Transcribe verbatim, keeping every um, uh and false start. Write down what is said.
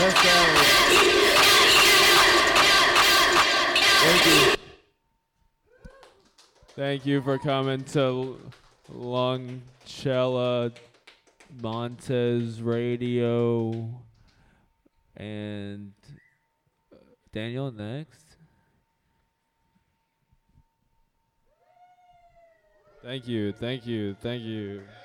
Let's go. Thank you. Thank you for coming to Longcella Montez Radio. And uh, Daniel next. Thank you, thank you, thank you.